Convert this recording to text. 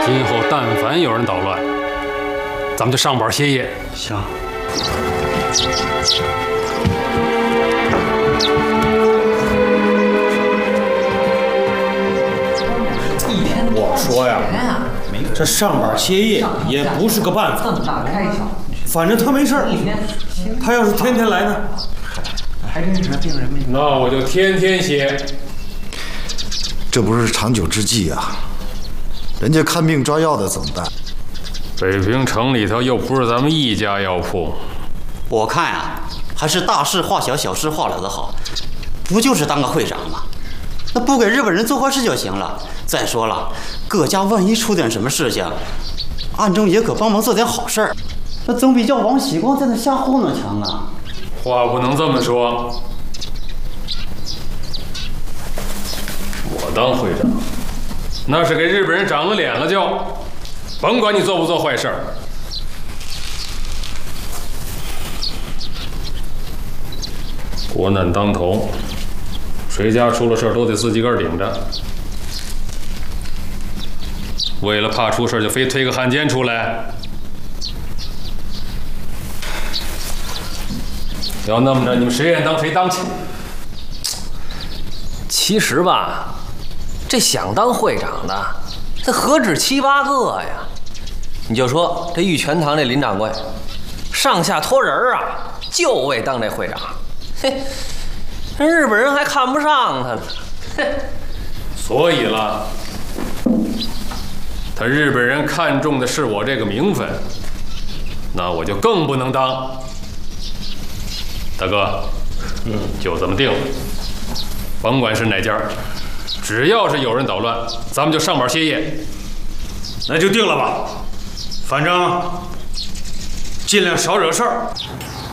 今后但凡有人捣乱，咱们就上板歇业。 行。我说呀，这上板歇业也不是个办法。反正他没事儿，他要是天天来呢？ 还真是病人没。 那我就天天歇。 这不是长久之计啊！人家看病抓药的怎么办？ 北平城里头又不是咱们一家药铺。 我看啊，还是大事化小，小事化了的好。不就是当个会长吗？那不给日本人做坏事就行了。再说了，各家万一出点什么事情，暗中也可帮忙做点好事儿，那总比叫王喜光在那瞎糊弄强啊。 话不能这么说。我当会长，那是给日本人长了脸了就，甭管你做不做坏事儿。国难当头，谁家出了事儿都得自己个儿顶着。为了怕出事就非推个汉奸出来，要那么着，你们谁愿当谁当去。 其实吧，这想当会长的，这何止7、8个呀？你就说这玉泉堂这林掌柜，上下托人啊，就为当这会长。嘿，日本人还看不上他呢。嘿， 所以了，他日本人看重的是我这个名分，那我就更不能当。大哥，就这么定了。甭管是哪家，只要是有人捣乱，咱们就上板歇业。 那就定了吧，反正尽量少惹事儿。